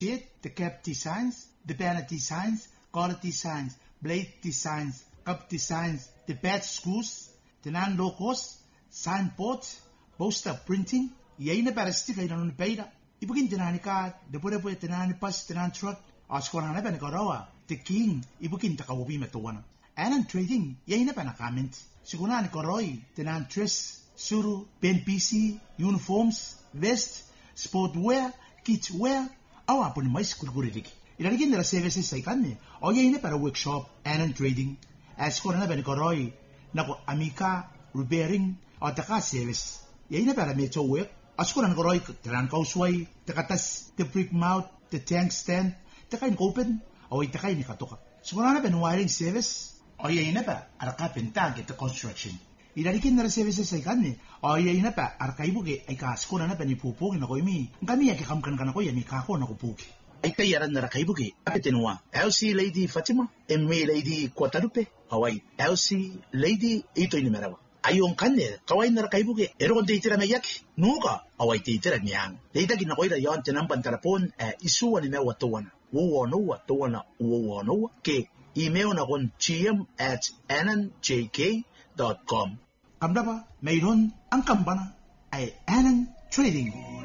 the cap designs, the banner designs, collar designs, blade designs, cup designs, the badge screws, the non-logos, signboard, poster printing, yaina para sticker ina peida. Ibugin tinani ka, the pura tinani pas tinan truck, askorana ben garawa, the king, ibugin takawabi matuana. Anan trading, yaina pana comment. Sigurani koroi, tinan dress, suru, pen PC, uniforms, vest, sportwear, kidswear, awa pun mais kulguridik. Ilalagin nila services sa ikan o yaina para workshop, anan trading, askorana ben koroi, nako amika, repairing, o taka service. Yaina para meto work, askorana koroi, tinan kausway, takatas, the brick mouth, the tank stand, takain open, o itakain nikatoka. Sigurana ben wiring service, o yaina pa araka pentag ito construction. Ilalikin na services ay kani o yaina pa arkaibuge ay kaskuna na panipupugin ako imi. Kami ay kikamkan ka na ko yami kako na kupugi. Ay kayaran na rakaibuge. Apetenwa. LC Lady Fatima, MA Lady Guadalupe, Hawaii. LC Lady ito inimerawa. Ayong kanne, kawai na rakaibuge. Ero kung titira na yaki. Nuga, away titira niyang. Dahita ginakoy na yon tinampan tarapon isuwa ni mewa tuwana. Uwanowa tuwana uwanowa ke. Email na kon gm@annanjk.com. Kamda ba, mayroon ang kampana ay Annan Trading.